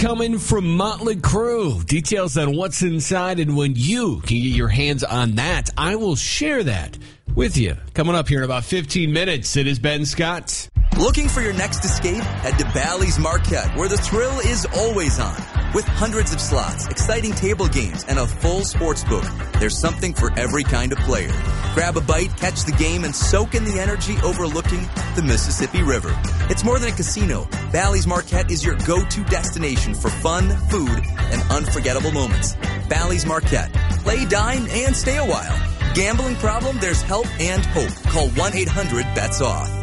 coming from Motley Crue. Details on what's inside and when you can get your hands on that. I will share that with you. Coming up here in about 15 minutes, it is Ben Scott. Looking for your next escape? Head to Bally's Marquette, where the thrill is always on. With hundreds of slots, exciting table games, and a full sports book, there's something for every kind of player. Grab a bite, catch the game, and soak in the energy overlooking the Mississippi River. It's more than a casino. Bally's Marquette is your go-to destination for fun, food, and unforgettable moments. Bally's Marquette. Play, dine, and stay a while. Gambling problem? There's help and hope. Call 1-800-BETS-OFF.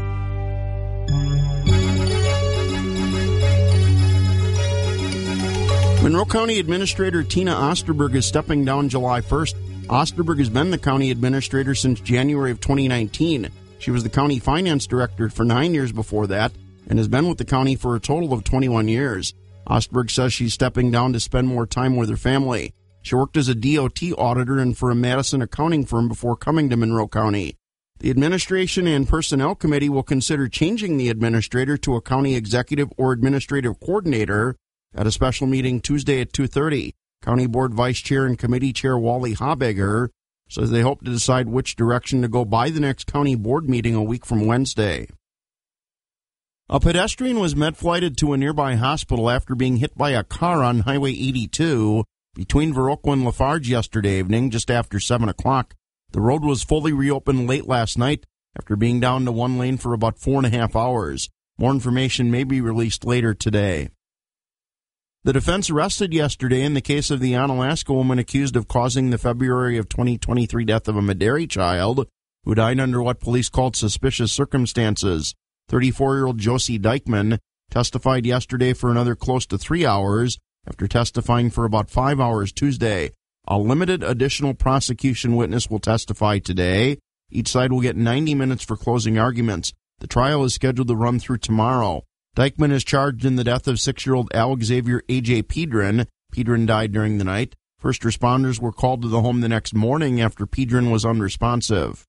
Monroe County Administrator Tina Osterberg is stepping down July 1st. Osterberg has been the county administrator since January of 2019. She was the county finance director for 9 years before that and has been with the county for a total of 21 years. Osterberg says she's stepping down to spend more time with her family. She worked as a DOT auditor and for a Madison accounting firm before coming to Monroe County. The Administration and Personnel Committee will consider changing the administrator to a county executive or administrative coordinator at a special meeting Tuesday at 2:30. County Board Vice Chair and Committee Chair Wally Habegger says they hope to decide which direction to go by the next county board meeting a week from Wednesday. A pedestrian was med-flighted to a nearby hospital after being hit by a car on Highway 82 between Viroqua and Lafarge yesterday evening just after 7 o'clock. The road was fully reopened late last night after being down to one lane for about 4.5 hours. More information may be released later today. The defense arrested yesterday in the case of the Onalaska woman accused of causing the February of 2023 death of a Maderi child who died under what police called suspicious circumstances. 34-year-old Josie Dykeman testified yesterday for another close to 3 hours after testifying for about 5 hours Tuesday. A limited additional prosecution witness will testify today. Each side will get 90 minutes for closing arguments. The trial is scheduled to run through tomorrow. Dykeman is charged in the death of 6-year-old Alex Xavier A.J. Pedron. Pedron died during the night. First responders were called to the home the next morning after Pedron was unresponsive.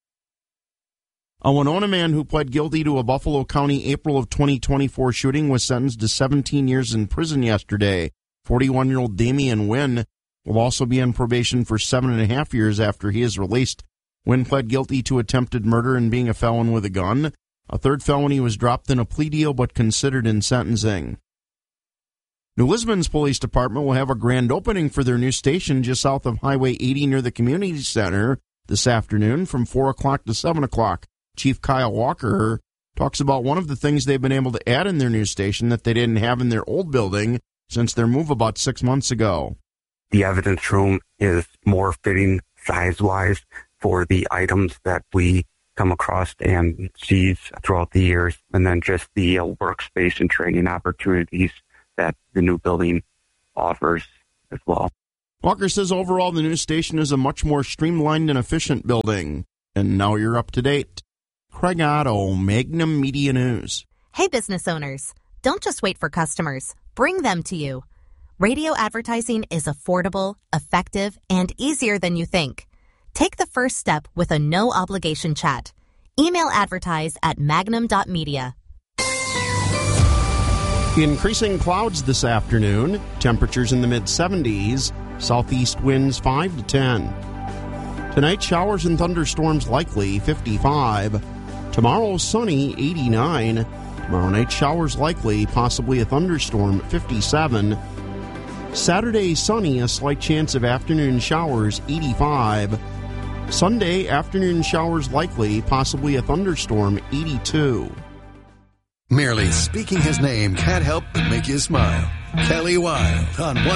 A Winona man who pled guilty to a Buffalo County April of 2024 shooting was sentenced to 17 years in prison yesterday. 41-year-old Damian Wynn will also be on probation for 7.5 years after he is released. Wynn pled guilty to attempted murder and being a felon with a gun. A third felony was dropped in a plea deal but considered in sentencing. New Lisbon's Police Department will have a grand opening for their new station just south of Highway 80 near the Community Center this afternoon from 4 o'clock to 7 o'clock. Chief Kyle Walker talks about one of the things they've been able to add in their new station that they didn't have in their old building since their move about 6 months ago. The evidence room is more fitting size-wise for the items that we come across and sees throughout the years, and then just the workspace and training opportunities that the new building offers as well. Walker says overall the new station is a much more streamlined and efficient building. And now you're up to date. Craig Otto, Magnum Media News. Hey, business owners, don't just wait for customers. Bring them to you. Radio advertising is affordable, effective, and easier than you think. Take the first step with a no-obligation chat. Email advertise at magnum.media. Increasing clouds this afternoon. Temperatures in the mid-70s. Southeast winds 5 to 10. Tonight, showers and thunderstorms likely, 55. Tomorrow, sunny, 89. Tomorrow night, showers likely, possibly a thunderstorm, 57. Saturday, sunny, a slight chance of afternoon showers, 85. Sunday, afternoon showers likely, possibly a thunderstorm, 82. Merely speaking his name can't help but make you smile. Kelly Wilde on